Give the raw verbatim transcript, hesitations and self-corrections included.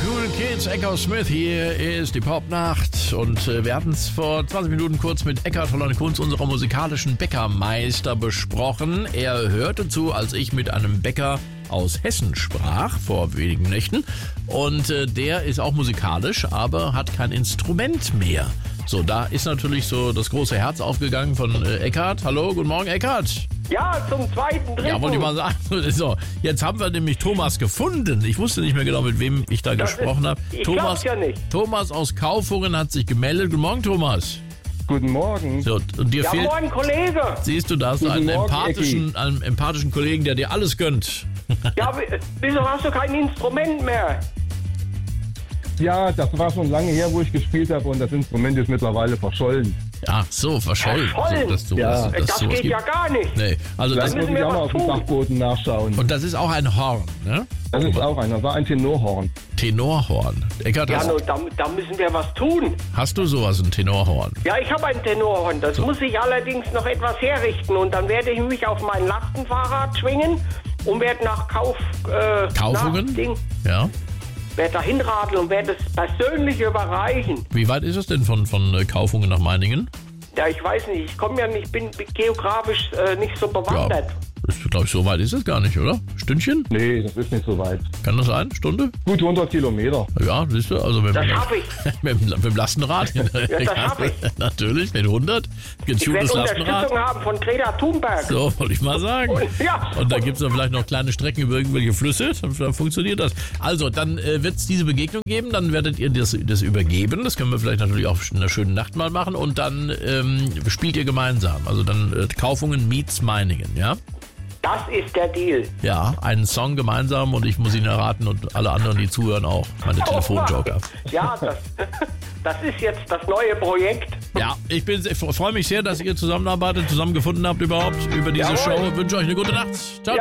Cool Kids, Echo Smith, hier ist die Popnacht und äh, wir hatten es vor zwanzig Minuten kurz mit Eckhard Holland Kunz, unserer musikalischen Bäckermeister, besprochen. Er hörte zu, als ich mit einem Bäcker aus Hessen sprach, vor wenigen Nächten, und äh, der ist auch musikalisch, aber hat kein Instrument mehr. So, da ist natürlich so das große Herz aufgegangen von äh, Eckhard. Hallo, guten Morgen, Eckhard. Ja, zum zweiten, dritten. Ja, wollte ich mal sagen. So, jetzt haben wir nämlich Thomas gefunden. Ich wusste nicht mehr genau, mit wem ich da Das gesprochen ist- habe. ich Thomas, glaub's ja nicht. Thomas aus Kaufungen hat sich gemeldet. Guten Morgen, Thomas. Guten Morgen. So, und dir Ja, fehlt, moin, Kollege. siehst du, da hast du Guten einen Morgen, empathischen, einen empathischen Kollegen, der dir alles gönnt. Ja, w- wieso hast du kein Instrument mehr? Ja, das war schon lange her, wo ich gespielt habe und das Instrument ist mittlerweile verschollen. Ach so, verschollen. Verschollen? So, dass du, Ja. dass, Äh, dass Das sowas geht gibt. ja gar nicht. Nee, also das, Vielleicht müssen muss wir ich auch mal was auf dem tun. Dachboden nachschauen. und das ist auch ein Horn, ne? Das ist auch einer, das war ein Tenorhorn. Tenorhorn. Eckart, Ja, hast, nur, da, da müssen wir was tun. hast du sowas, ein Tenorhorn? Ja, ich habe ein Tenorhorn. Das muss ich allerdings noch etwas herrichten. Und dann werde ich mich auf mein Lastenfahrrad schwingen und werde nach Kauf... Äh, Kaufungen? nach Ding, Ja. werde da hinradeln und werde es persönlich überreichen. Wie weit ist es denn von, von äh, Kaufungen nach Meiningen? Ja, ich weiß nicht. Ich komme ja nicht, bin geografisch äh, nicht so bewandert. Ich glaube, so weit ist es gar nicht, oder? Stündchen? Nee, das ist nicht so weit. Kann das sein? Stunde? Gut hundert Kilometer. Ja, siehst du, also mit, Das dem- schaffe ich. mit, dem- mit dem Lastenrad. Ja, das schaffe ich. Natürlich, mit hundert. Ich werde Getuntes Lastenrad. Unterstützung haben von Greta Thunberg. So, wollte ich mal sagen. Und- ja. Und da gibt es dann vielleicht noch kleine Strecken über irgendwelche Flüsse, dann, dann funktioniert das. Also, dann äh, wird es diese Begegnung geben, dann werdet ihr das, das übergeben. Das können wir vielleicht natürlich auch in einer schönen Nacht mal machen. Und dann ähm, spielt ihr gemeinsam. Also dann äh, Kaufungen meets Meiningen, ja? Das ist der Deal. Ja, einen Song gemeinsam und ich muss ihn erraten und alle anderen, die zuhören, auch. Meine Telefonjoker. Ja, das, das ist jetzt das neue Projekt. Ja, ich, bin, ich freue mich sehr, dass ihr zusammenarbeitet, zusammengefunden habt überhaupt über diese Jawohl. Show. Ich wünsche euch eine gute Nacht. Ciao.